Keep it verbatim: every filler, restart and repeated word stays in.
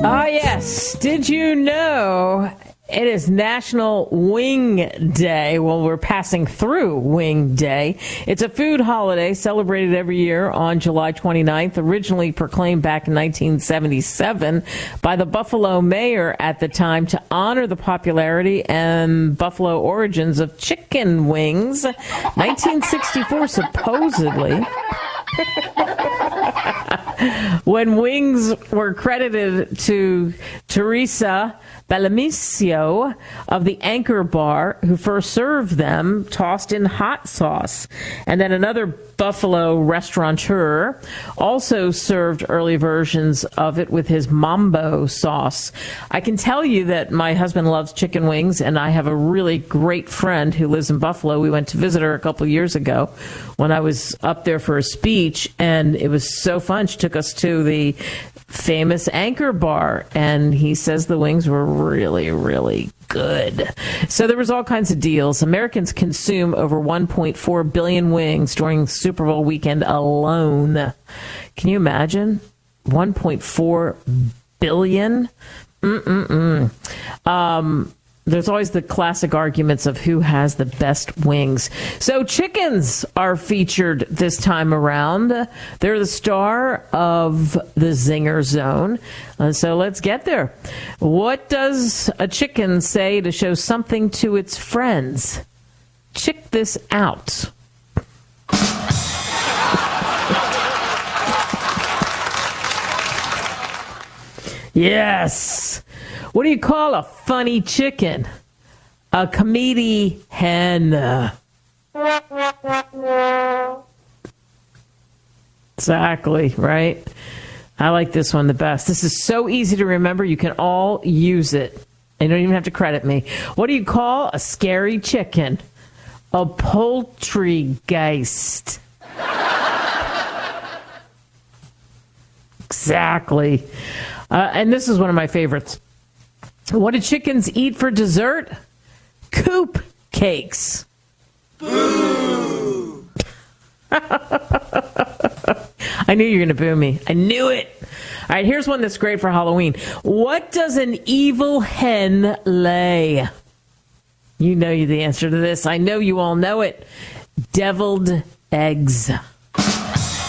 Ah, yes. Did you know it is National Wing Day? Well, we're passing through Wing Day. It's a food holiday celebrated every year on July twenty-ninth, originally proclaimed back in nineteen seventy-seven by the Buffalo mayor at the time to honor the popularity and Buffalo origins of chicken wings. nineteen sixty-four, supposedly. When wings were credited to Teresa Bellamicio of the Anchor Bar, who first served them tossed in hot sauce. And then another Buffalo restaurateur also served early versions of it with his Mambo sauce. I can tell you that my husband loves chicken wings, and I have a really great friend who lives in Buffalo. We went to visit her a couple of years ago when I was up there for a speech, and it was so fun. She took us to the famous Anchor Bar, and he says the wings were really, really good. So there was all kinds of deals. Americans consume over one point four billion wings during Super Bowl weekend alone. Can you imagine? one point four billion? Mm-mm-mm. Um, there's always the classic arguments of who has the best wings. So chickens are featured this time around. They're the star of the Zinger Zone. Uh, so let's get there. What does a chicken say to show something to its friends? Check this out. Yes. What do you call a funny chicken? A comedy hen. Exactly, right? I like this one the best. This is so easy to remember. You can all use it. You don't even have to credit me. What do you call a scary chicken? A poultrygeist. Exactly. Uh, and this is one of my favorites. What do chickens eat for dessert? Coop cakes. Boo! I knew you were going to boo me. I knew it. All right, here's one that's great for Halloween. What does an evil hen lay? You know the answer to this. I know you all know it. Deviled eggs.